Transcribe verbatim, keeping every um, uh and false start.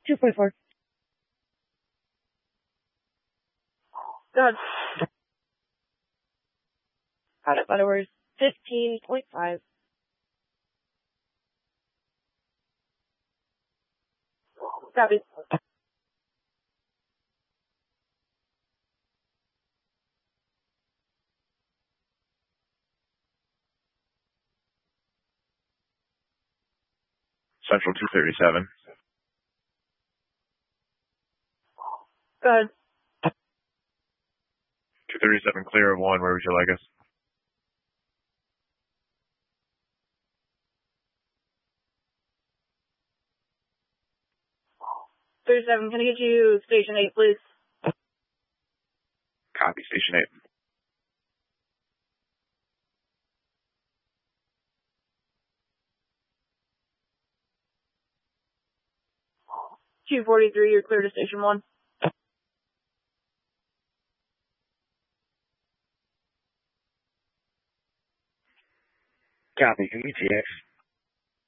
two point four. Good. Got it. Vital words fifteen point five. Copy. Central two thirty-seven. Good. two thirty-seven clear of one. Where would you like us? thirty-seven, can I get you station eight, please? Copy, station eight. two forty-three, you're clear to station one. Copy, can you T X?